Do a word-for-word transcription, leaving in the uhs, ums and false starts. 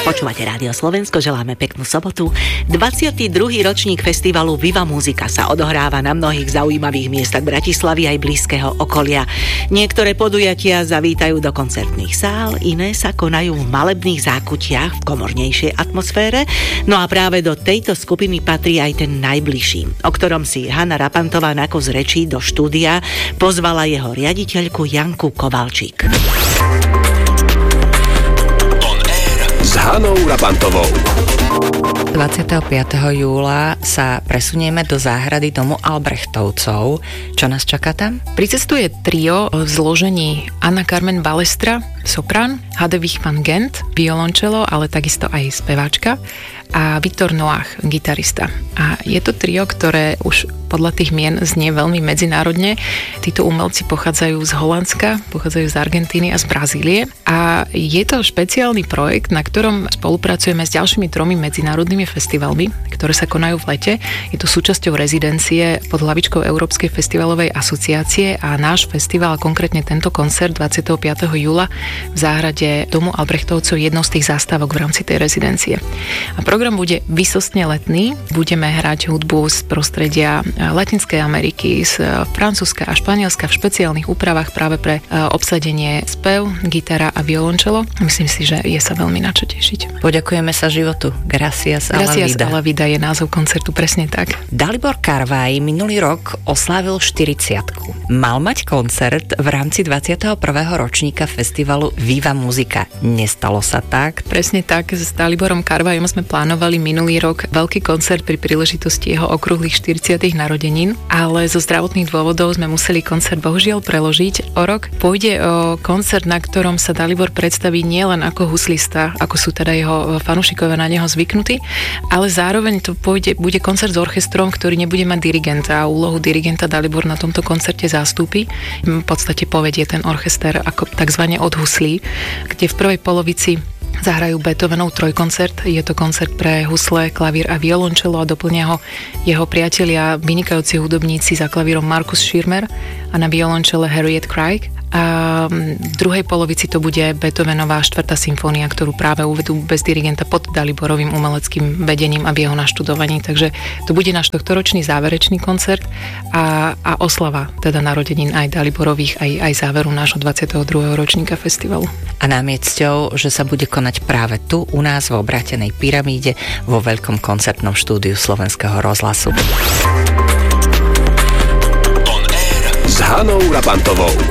Počúvate Rádio Slovensko, želáme peknú sobotu. dvadsiaty druhý ročník festivalu Viva Muzika sa odohráva na mnohých zaujímavých miestach Bratislavy aj blízkeho okolia. Niektoré podujatia zavítajú do koncertných sál, iné sa konajú v malebných zákutiach v komornejšej atmosfére. No a práve do tejto skupiny patrí aj ten najbližší, o ktorom si Hanna Rapantová na kus rečí do štúdia pozvala jeho riaditeľku Janku Kovalčík. S Hanou Rapantovou. dvadsiateho piateho júla sa presunieme do záhrady domu Albrechtovcov. Čo nás čaká tam? Pricestuje trio v zložení Anna Carmen Balestra, soprán, Hadewig van Gent, violončelo, ale takisto aj speváčka a Viktor Noach, gitarista. A je to trio, ktoré už podľa tých mien znie veľmi medzinárodne. Títo umelci pochádzajú z Holandska, pochádzajú z Argentíny a z Brazílie. A je to špeciálny projekt, na ktorom spolupracujeme s ďalšími tromi medzinárodnými festivalmi, ktoré sa konajú v lete. Je to súčasťou rezidencie pod hlavičkou Európskej festivalovej asociácie a náš festival, konkrétne tento koncert dvadsiateho piateho júla v záhrade domu Albrechtovcov jednou z tých zástavok v rámci tej rezidencie. A program bude výsostne letný. Budeme hrať hudbu z prostredia Latinskej Ameriky, z Francúzska a Španielska v špeciálnych úpravách práve pre obsadenie spev, gitara a violončelo. Myslím si, že je sa veľmi na čo tešiť. Poďakujeme sa životu. Gracias, Gracias a la vida. a la vida je názov koncertu, presne tak. Dalibor Karvaj minulý rok oslávil štyridsiatku. Mal mať koncert v rámci dvadsiateho prvého ročníka festivalu Viva Muzika. Nestalo sa tak? Presne tak. S Daliborom Karvajom sme plánovali minulý rok veľký koncert pri príležitosti jeho okrúhlych štyridsiatych narodenín, ale zo zdravotných dôvodov sme museli koncert bohužiaľ preložiť o rok. Pôjde o koncert, na ktorom sa Dalibor predstaví nielen ako huslista, ako sú teda jeho fanúšikovia na neho zvyknutí, ale zároveň to pôjde, bude koncert s orchestrom, ktorý nebude mať dirigenta a úlohu dirigenta Dalibor na tomto koncerte zastúpi. V podstate povedie ten orchester ako takzvané od huslí, kde v prvej polovici zahrajú Beethovenov trojkoncert. Je to koncert pre husle, klavír a violončelo a doplňa ho jeho priatelia, vynikajúci hudobníci za klavírom Markus Schirmer a na violončele Harriet Craig. A v druhej polovici to bude Beethovenová štvrtá symfónia, ktorú práve uvedú bez dirigenta pod Daliborovým umeleckým vedením a v jeho naštudovaní. Takže to bude náš tohtoročný záverečný koncert a, a oslava teda narodenín aj Daliborových, aj, aj záveru nášho dvadsiateho druhého ročníka festivalu. A nám je cťou, že sa bude konať práve tu u nás v Obrátenej pyramíde vo veľkom koncertnom štúdiu Slovenského rozhlasu. S Hanou Rapantovou.